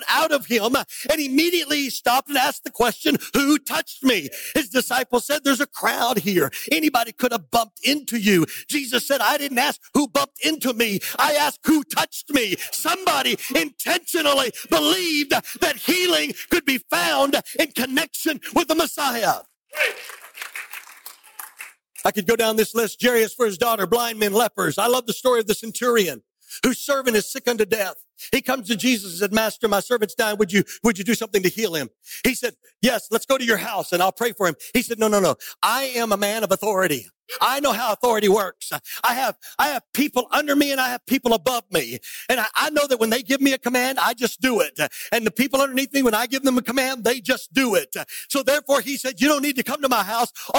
out of him, and immediately he stopped and asked the question, who touched me? His disciples said, there's a crowd here. Anybody could have bumped into you. Jesus said, I didn't ask who bumped into me. I asked who touched me. Somebody intentionally believed that healing could be found in connection with the Messiah. I could go down this list. Jairus for his daughter, blind men, lepers. I love the story of the centurion whose servant is sick unto death. He comes to Jesus and said, Master, my servant's dying. Would you do something to heal him? He said, yes, let's go to your house and I'll pray for him. He said, no. I am a man of authority. I know how authority works. I have people under me and I have people above me. And I know that when they give me a command, I just do it. And the people underneath me, when I give them a command, they just do it. So therefore, he said, you don't need to come to my house.